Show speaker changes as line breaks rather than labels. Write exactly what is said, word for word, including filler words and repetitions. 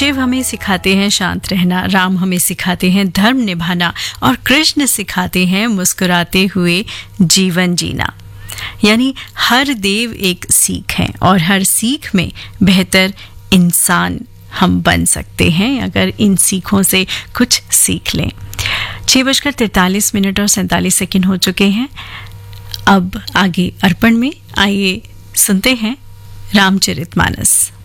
शिव हमें सिखाते हैं शांत रहना, राम हमें सिखाते हैं धर्म निभाना और कृष्ण सिखाते हैं मुस्कुराते हुए जीवन जीना। यानी हर देव एक सीख है और हर सीख में बेहतर इंसान हम बन सकते हैं अगर इन सीखों से कुछ सीख लें। छः बजकर तैंतालीस मिनट और सैंतालीस सेकेंड हो चुके हैं। अब आगे अर्पण में आइए सुनते हैं रामचरितमानस।